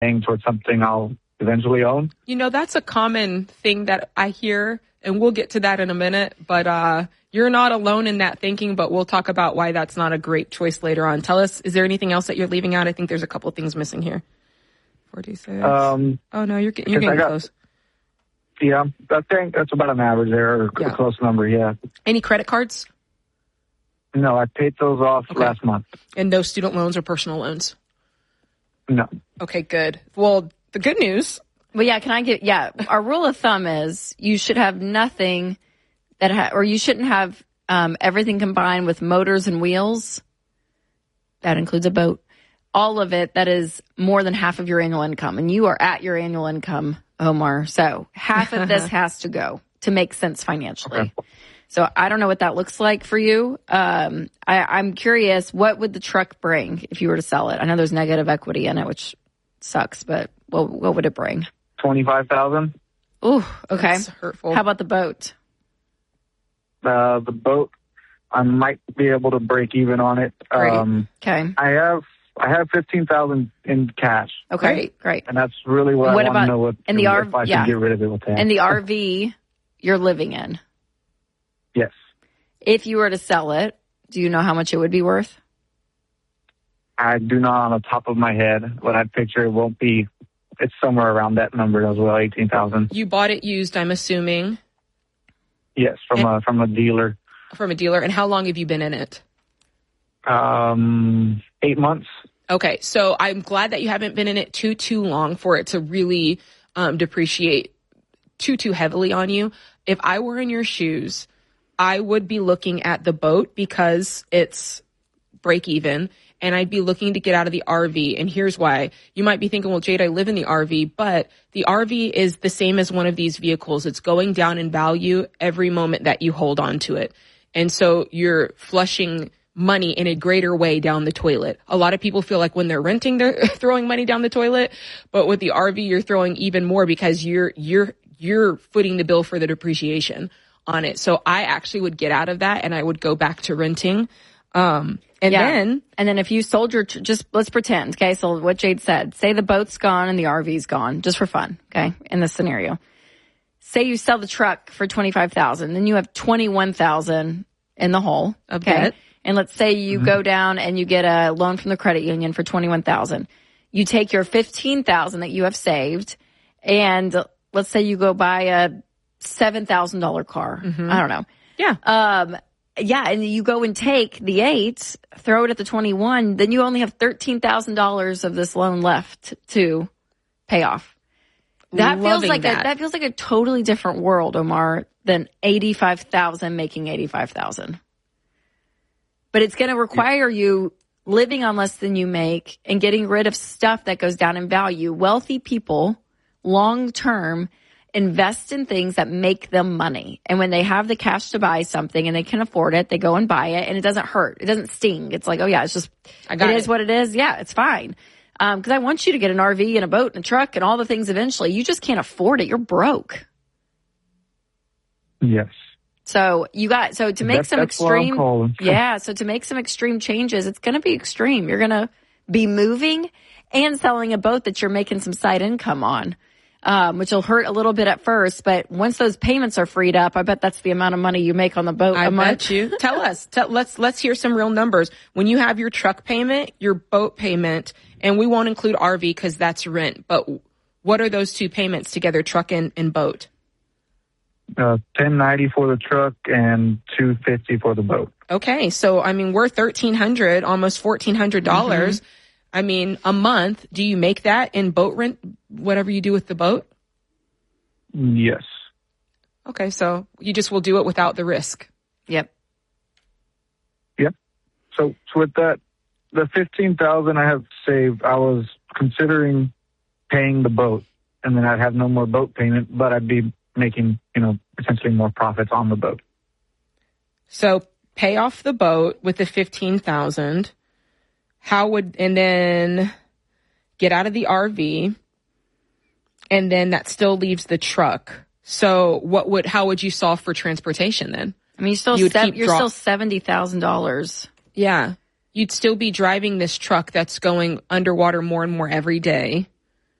paying towards something I'll eventually own. You know, that's a common thing that I hear, and we'll get to that in a minute, but you're not alone in that thinking, but we'll talk about why that's not a great choice later on. Tell us, is there anything else that you're leaving out? I think there's a couple of things missing here. 46. Oh, no, you're getting close. Yeah, I think that's about an average there, or a close number, yeah. Any credit cards? No, I paid those off last month. And no student loans or personal loans? No. Okay, good. Well, the good news. Well, our rule of thumb is you should have nothing or you shouldn't have everything combined with motors and wheels. That includes a boat. All of it that is more than half of your annual income. And you are at your annual income, Omar. So half of this has to go to make sense financially. Okay. So I don't know what that looks like for you. I'm curious, what would the truck bring if you were to sell it? I know there's negative equity in it, which sucks, but what would it bring? $25,000. Ooh, okay. That's hurtful. How about the boat? The boat, I might be able to break even on it. Okay. I have $15,000 in cash. Okay, great. And that's really what I want to know if I can get rid of it with that. And the RV you're living in? Yes. If you were to sell it, do you know how much it would be worth? I do not on the top of my head. What I picture it won't be. It's somewhere around that number as well, $18,000. You bought it used, I'm assuming. Yes, from a dealer. From a dealer. And how long have you been in it? 8 months. Okay, so I'm glad that you haven't been in it too long for it to really depreciate too heavily on you. If I were in your shoes, I would be looking at the boat because it's break even, and I'd be looking to get out of the RV. And here's why. You might be thinking, well, Jade, I live in the RV, but the RV is the same as one of these vehicles. It's going down in value every moment that you hold on to it. And so you're flushing money in a greater way down the toilet. A lot of people feel like when they're renting, they're throwing money down the toilet, but with the RV, you're throwing even more because you're footing the bill for the depreciation on it. So I actually would get out of that and I would go back to renting. And then if you sold just let's pretend, okay? So what Jade said, say the boat's gone and the RV's gone, just for fun, okay? In this scenario, say you sell the truck for $25,000, then you have $21,000 in the hole, okay? And let's say you go down and you get a loan from the credit union for $21,000. You take your $15,000 that you have saved, and let's say you go buy a $7,000 car. I don't know. Yeah. And you go and take the 8, throw it at the 21, then you only have $13,000 of this loan left to pay off. That feels like a totally different world, Omar, than $85,000 making $85,000. But it's going to require you living on less than you make and getting rid of stuff that goes down in value. Wealthy people, long term, invest in things that make them money. And when they have the cash to buy something and they can afford it, they go and buy it, and it doesn't hurt. It doesn't sting. It's like, oh yeah, it's just, it is what it is. Yeah, it's fine. Cause I want you to get an RV and a boat and a truck and all the things eventually. You just can't afford it. You're broke. Yes. So to make some extreme changes, it's going to be extreme. You're going to be moving and selling a boat that you're making some side income on, which will hurt a little bit at first. But once those payments are freed up, I bet that's the amount of money you make on the boat a month. Bet you. Tell us. Let's hear some real numbers. When you have your truck payment, your boat payment, and we won't include RV because that's rent. But what are those two payments together, truck and boat? $1,090 for the truck and $250 for the boat. Okay, so I mean we're $1,300, almost $1,400. I mean a month. Do you make that in boat rent? Whatever you do with the boat? Yes. Okay, so you just will do it without the risk. Yep. So with that, the $15,000 I have saved, I was considering paying the boat, and then I'd have no more boat payment, but I'd be making, potentially more profits on the boat. So pay off the boat with the $15,000. And then get out of the RV, and then that still leaves the truck. So how would you solve for transportation then? I mean, you're still $70,000. Yeah. You'd still be driving this truck that's going underwater more and more every day.